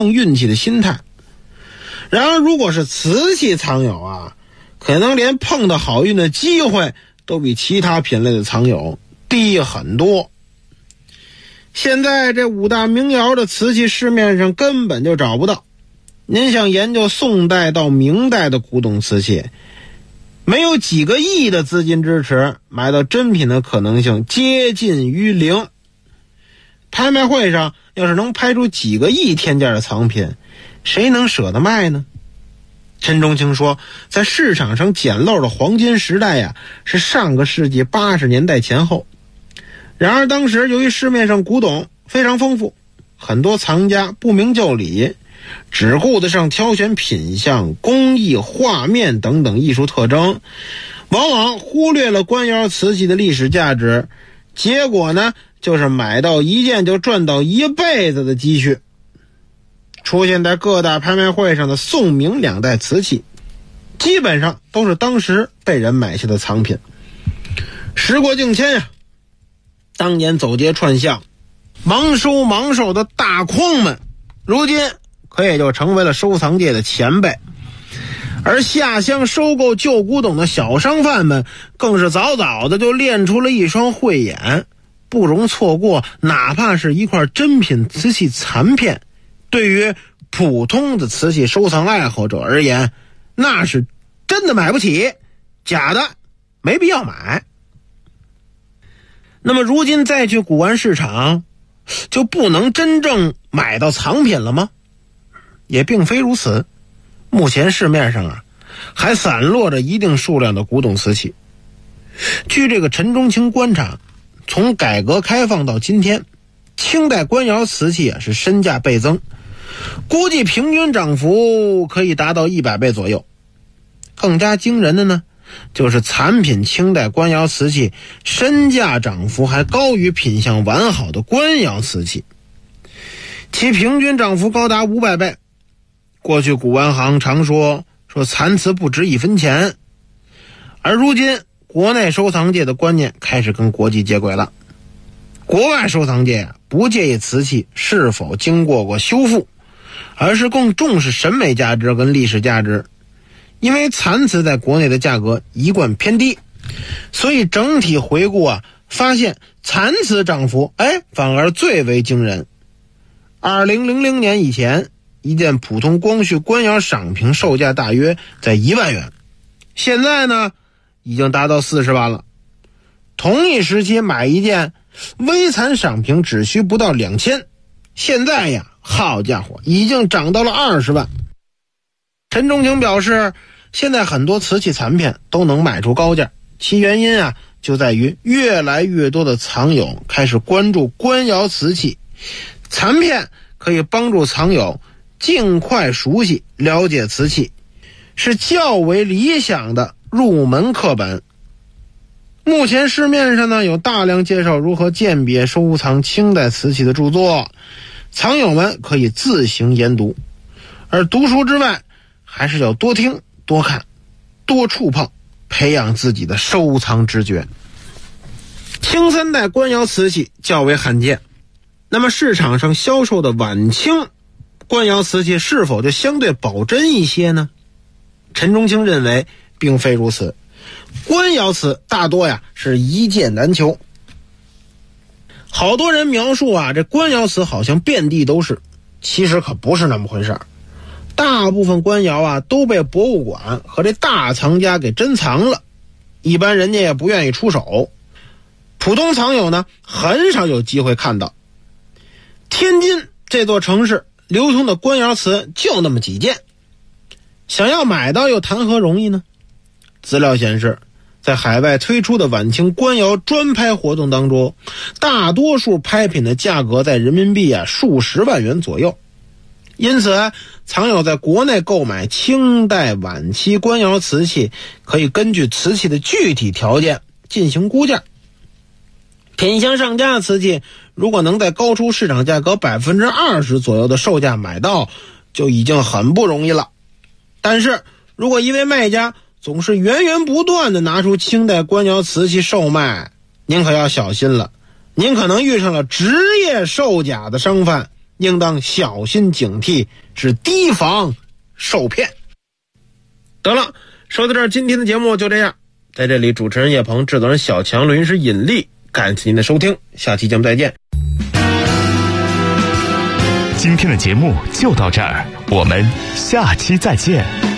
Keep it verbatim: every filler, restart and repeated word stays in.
运气的心态。然而如果是瓷器藏友啊，可能连碰到好运的机会都比其他品类的藏友低很多。现在这五大名窑的瓷器市面上根本就找不到，您想研究宋代到明代的古董瓷器，没有几个亿的资金支持，买到真品的可能性接近于零。拍卖会上要是能拍出几个亿天价的藏品，谁能舍得卖呢？陈中清说，在市场上捡漏的黄金时代呀，是上个世纪八十年代前后。然而当时由于市面上古董非常丰富，很多藏家不明就里，只顾得上挑选品相、工艺、画面等等艺术特征，往往忽略了官窑瓷器的历史价值，结果呢，就是买到一件就赚到一辈子的积蓄。出现在各大拍卖会上的宋明两代瓷器，基本上都是当时被人买下的藏品。时过境迁呀、啊，当年走街串巷盲收盲售的大筐们，如今可也就成为了收藏界的前辈。而下乡收购旧古董的小商贩们，更是早早的就练出了一双慧眼，不容错过哪怕是一块真品瓷器残片，对于普通的瓷器收藏爱好者而言，那是真的买不起，假的没必要买。那么如今再去古玩市场，就不能真正买到藏品了吗？也并非如此。目前市面上啊，还散落着一定数量的古董瓷器。据这个陈中清观察，从改革开放到今天，清代官窑瓷器啊是身价倍增，估计平均涨幅可以达到一百倍左右。更加惊人的呢，就是残品清代官窑瓷器身价涨幅还高于品相完好的官窑瓷器，其平均涨幅高达五百倍。过去古玩行常说说残瓷不值一分钱，而如今国内收藏界的观念开始跟国际接轨了。国外收藏界啊，不介意瓷器是否经过过修复，而是更重视审美价值跟历史价值。因为残瓷在国内的价格一贯偏低，所以整体回顾啊，发现残瓷涨幅哎反而最为惊人。二零零零年以前，一件普通光绪官窑赏瓶售价大约在一万元，现在呢已经达到四十万了。同一时期买一件微残赏瓶只需不到两千，现在呀，好家伙，已经涨到了二十万。陈中清表示，现在很多瓷器残片都能卖出高价，其原因啊，就在于越来越多的藏友开始关注官窑瓷器，残片可以帮助藏友尽快熟悉了解瓷器，是较为理想的入门课本。目前市面上呢有大量介绍如何鉴别收藏清代瓷器的著作，藏友们可以自行研读。而读书之外，还是要多听多看多触碰，培养自己的收藏直觉。清三代官窑瓷器较为罕见，那么市场上销售的晚清官窑瓷器是否就相对保真一些呢？陈中清认为并非如此，官窑瓷大多呀是一件难求。好多人描述啊，这官窑瓷好像遍地都是，其实可不是那么回事。大部分官窑啊都被博物馆和这大藏家给珍藏了，一般人家也不愿意出手，普通藏友呢很少有机会看到。天津这座城市流通的官窑瓷就那么几件，想要买到又谈何容易呢？资料显示，在海外推出的晚清官窑专拍活动当中，大多数拍品的价格在人民币啊数十万元左右。因此，藏友在国内购买清代晚期官窑瓷器，可以根据瓷器的具体条件进行估价。品相上佳的瓷器，如果能在高出市场价格 百分之二十 左右的售价买到，就已经很不容易了。但是如果一位卖家总是源源不断的拿出清代官窑瓷器售卖，您可要小心了，您可能遇上了职业售假的商贩， 应当小心警惕，是提防受骗。得了，说到这儿，今天的节目就这样。在这里，主持人叶鹏，制作人小强，录音师尹力，感谢您的收听，下期节目再见。 今天的节目就到这儿，我们下期再见。